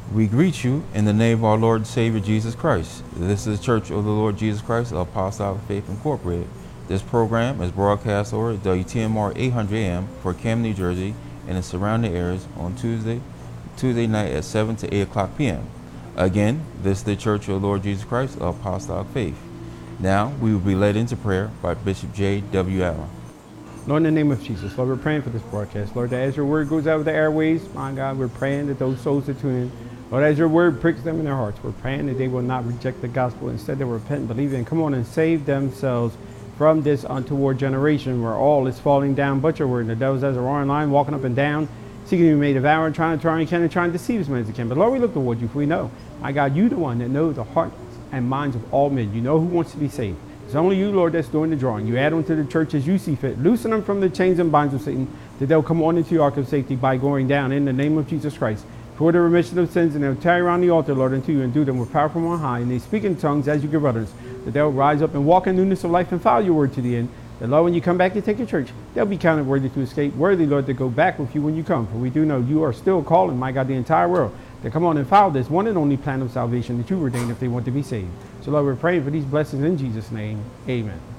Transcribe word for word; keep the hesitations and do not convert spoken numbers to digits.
We greet you in the name of our Lord and Savior Jesus Christ. This is the Church of the Lord Jesus Christ of Apostolic Faith Incorporated. This program is broadcast over W T M R eight hundred A M for Camden, New Jersey and the surrounding areas on Tuesday, Tuesday night at seven to eight o'clock p m Again, this is the Church of the Lord Jesus Christ of Apostolic Faith. Now, we will be led into prayer by Bishop J W Allen. Lord, in the name of Jesus, Lord, we're praying for this broadcast. Lord, that as your word goes out of the airways, my God, we're praying that those souls that tune in, Lord, as your word pricks them in their hearts, we're praying that they will not reject the gospel. Instead, they will repent and believe and come on and save themselves from this untoward generation where all is falling down but your word. And the devil's as a roaring lion, walking up and down, seeking to be made devour, trying to try and can and trying to deceive as many as he can. But Lord, we look toward you, for we know, my God, you the one that knows the hearts and minds of all men. You know who wants to be saved. It's only you, Lord, that's doing the drawing. You add them to the church as you see fit. Loosen them from the chains and binds of Satan, that they'll come on into your ark of safety by going down in the name of Jesus Christ for the remission of sins, and they'll tarry around the altar, Lord, unto you, and do them with power from on high. And they speak in tongues as you give others, that they'll rise up and walk in newness of life and follow your word to the end. That, Lord, when you come back to take your church, they'll be counted worthy to escape, worthy, Lord, to go back with you when you come. For we do know you are still calling, my God, the entire world to come on and follow this one and only plan of salvation that you ordained if they want to be saved. So, Lord, we're praying for these blessings in Jesus' name. Amen.